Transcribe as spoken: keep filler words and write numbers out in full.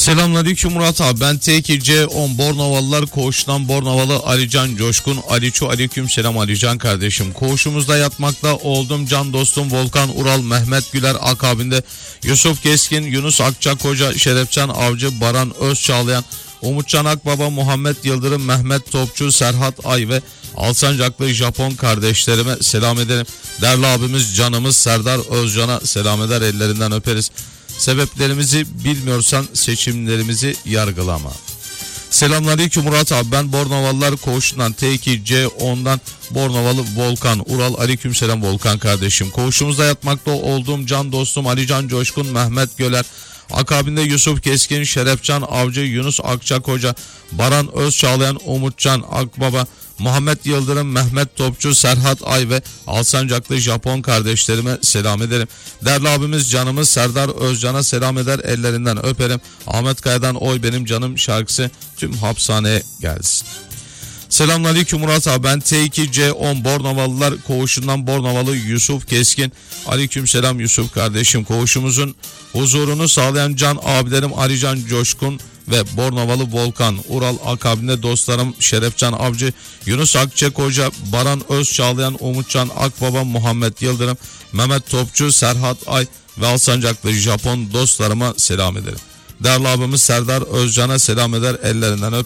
Selamünaleyküm Murat abi, ben T iki C on Bornovalılar Koğuş'tan Bornovalı Alican Coşkun. Aliço aleyküm selam Alican kardeşim. Koğuşumuzda yatmakta oldum can dostum Volkan Ural, Mehmet Güler akabinde Yusuf Keskin, Yunus Akçakoca, Şerefcan Avcı, Baran Özçağlayan, Umutcan Akbaba, Muhammed Yıldırım, Mehmet Topçu, Serhat Ay ve Alsancaklı Japon kardeşlerime selam ederim. Değerli abimiz canımız Serdar Özcan'a selam eder, ellerinden öperiz. Sebeplerimizi bilmiyorsan seçimlerimizi yargılama. Selamünaleyküm Murat abi, ben Bornovalılar Koğuşu'ndan T iki C on'dan Bornovalı Volkan Ural. Aleykümselam Volkan kardeşim. Koğuşumuzda yatmakta olduğum can dostum Alican Coşkun, Mehmet Göler akabinde Yusuf Keskin, Şerefcan Avcı, Yunus Akçakoca, Baran Özçağlayan, Umutcan Akbaba, Muhammed Yıldırım, Mehmet Topçu, Serhat Ay ve Alsancaklı Japon kardeşlerime selam ederim. Değerli abimiz canımız Serdar Özcan'a selam eder, ellerinden öperim. Ahmet Kaya'dan Oy Benim Canım şarkısı tüm hapishaneye gelsin. Selamünaleyküm Murat abi, ben T iki C on Bornovalılar Koğuşu'ndan Bornovalı Yusuf Keskin. Aleykümselam Yusuf kardeşim. Koğuşumuzun huzurunu sağlayan can abilerim Alican Coşkun ve Bornovalı Volkan Ural akabinde dostlarım Şerefcan Avcı, Yunus Akçakoca, Baran Özçağlayan, Umutcan Akbaba, Muhammed Yıldırım, Mehmet Topçu, Serhat Ay ve Alsancaklı Japon dostlarıma selam ederim. Değerli abimiz Serdar Özcan'a selam eder, ellerinden öp.